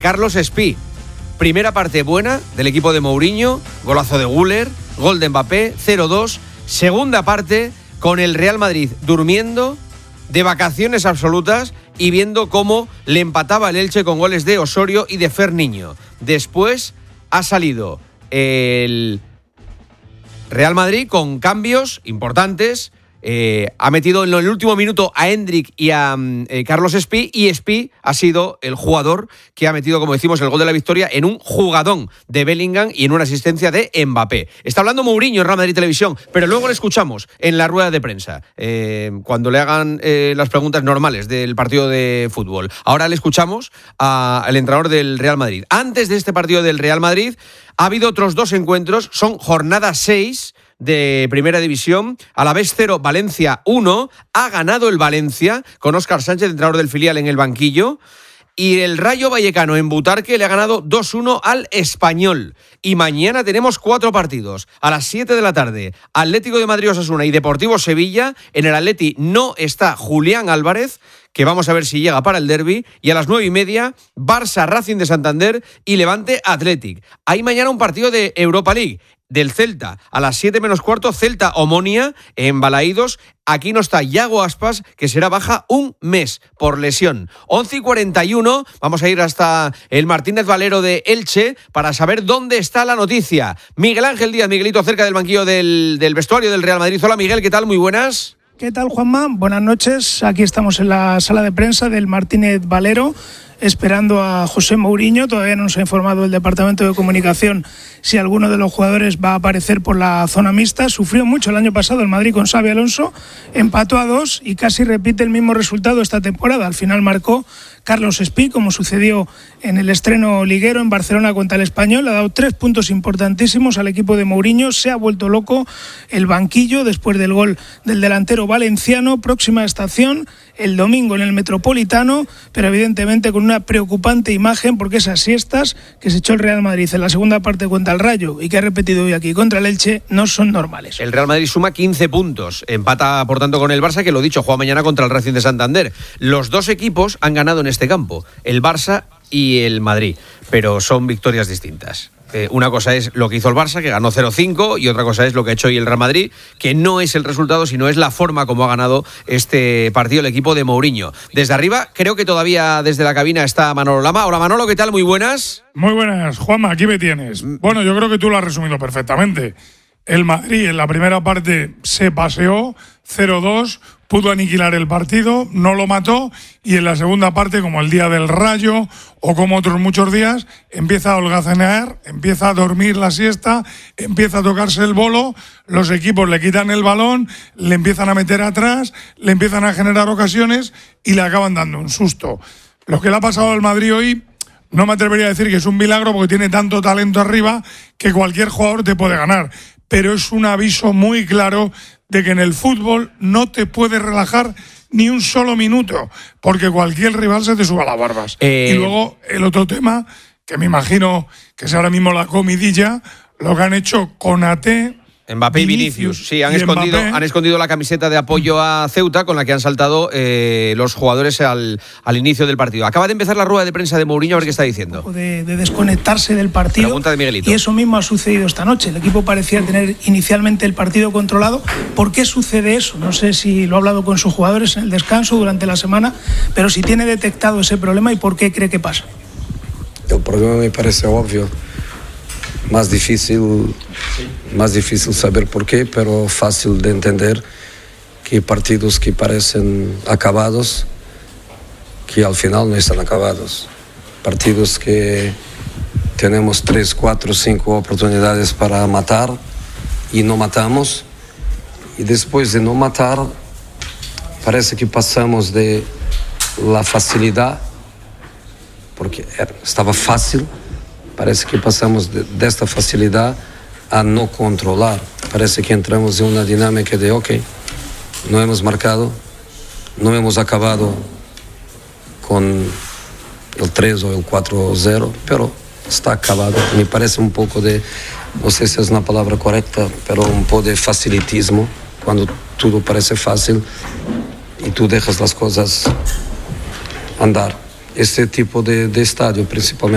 Carlos Espí. Primera parte buena del equipo de Mourinho, golazo de Güler, gol de Mbappé, 0-2. Segunda parte con el Real Madrid durmiendo, de vacaciones absolutas y viendo cómo le empataba el Elche con goles de Osorio y de Ferniño. Después ha salido el Real Madrid con cambios importantes. Ha metido en el último minuto a Endrick y a Carlos Espí, y Espí ha sido el jugador que ha metido, como decimos, el gol de la victoria en un jugadón de Bellingham y en una asistencia de Mbappé. Está hablando Mourinho en Real Madrid Televisión, pero luego le escuchamos en la rueda de prensa, cuando le hagan las preguntas normales del partido de fútbol. Ahora le escuchamos al entrenador del Real Madrid. Antes de este partido del Real Madrid ha habido otros 2 encuentros, son jornada 6 de Primera División. Alavés 0, Valencia 1. Ha ganado el Valencia con Óscar Sánchez, entrenador del filial, en el banquillo. Y el Rayo Vallecano en Butarque le ha ganado 2-1 al Español. Y mañana tenemos 4 partidos. A las 7 de la tarde, Atlético de Madrid Osasuna y Deportivo Sevilla. En el Atleti no está Julián Álvarez, que vamos a ver si llega para el derbi. Y a las 9:30, Barça Racing de Santander y Levante Athletic. Hay mañana un partido de Europa League del Celta, a las 7 menos cuarto, Celta Omonia en Balaídos. Aquí no está Yago Aspas, que será baja un mes por lesión. 11:41, vamos a ir hasta el Martínez Valero de Elche para saber dónde está la noticia. Miguel Ángel Díaz, Miguelito, cerca del banquillo del vestuario del Real Madrid. Hola Miguel, ¿qué tal? Muy buenas. ¿Qué tal, Juanma? Buenas noches. Aquí estamos en la sala de prensa del Martínez Valero, esperando a José Mourinho. Todavía no nos ha informado el Departamento de Comunicación si alguno de los jugadores va a aparecer por la zona mixta. Sufrió mucho el año pasado el Madrid con Xabi Alonso, empató a 2 y casi repite el mismo resultado esta temporada. Al final marcó Carlos Espí, como sucedió en el estreno liguero en Barcelona contra el Español. Ha dado 3 puntos importantísimos al equipo de Mourinho. Se ha vuelto loco el banquillo después del gol del delantero valenciano. Próxima estación el domingo en el Metropolitano, pero evidentemente con una preocupante imagen, porque esas siestas que se echó el Real Madrid en la segunda parte contra el Rayo y que ha repetido hoy aquí contra el Elche no son normales. El Real Madrid suma 15 puntos, empata por tanto con el Barça, que lo dicho, juega mañana contra el Racing de Santander. Los 2 equipos han ganado en este campo, el Barça y el Madrid, pero son victorias distintas. Una cosa es lo que hizo el Barça, que ganó 0-5, y otra cosa es lo que ha hecho hoy el Real Madrid, que no es el resultado, sino es la forma como ha ganado este partido el equipo de Mourinho. Desde arriba, creo que todavía desde la cabina está Manolo Lama. Hola Manolo, ¿qué tal? Muy buenas. Muy buenas, Juanma, aquí me tienes. Bueno, yo creo que tú lo has resumido perfectamente. El Madrid en la primera parte se paseó, 0-2, pudo aniquilar el partido, no lo mató, y en la segunda parte, como el día del Rayo o como otros muchos días, empieza a holgazanear, empieza a dormir la siesta, empieza a tocarse el bolo, los equipos le quitan el balón, le empiezan a meter atrás, le empiezan a generar ocasiones y le acaban dando un susto. Lo que le ha pasado al Madrid hoy, no me atrevería a decir que es un milagro, porque tiene tanto talento arriba que cualquier jugador te puede ganar, pero es un aviso muy claro de que en el fútbol no te puedes relajar ni un solo minuto, porque cualquier rival se te suba a las barbas. Y luego el otro tema, que me imagino que es ahora mismo la comidilla, lo que han hecho con Konaté, Mbappé y Vinicius. Sí, han escondido la camiseta de apoyo a Ceuta con la que han saltado los jugadores al inicio del partido. Acaba de empezar la rueda de prensa de Mourinho, a ver qué está diciendo. De desconectarse del partido. Pregunta de Miguelito. Y eso mismo ha sucedido esta noche. El equipo parecía tener inicialmente el partido controlado. ¿Por qué sucede eso? No sé si lo ha hablado con sus jugadores en el descanso durante la semana, pero si tiene detectado ese problema y por qué cree que pasa. El problema me parece obvio. Más difícil saber por qué, pero fácil de entender que partidos que parecen acabados, que al final no están acabados. Partidos que tenemos 3, 4, 5 oportunidades para matar y no matamos. Y después de no matar, parece que pasamos de la facilidad, porque estaba fácil. Parece que pasamos de esta facilidad a no controlar. Parece que entramos en una dinámica de, no hemos marcado, no hemos acabado con el 3 o el 4-0, pero está acabado. Me parece un poco de, no sé si es una palabra correcta, pero un poco de facilitismo, cuando todo parece fácil y tú dejas las cosas andar. Este tipo de estadio, principalmente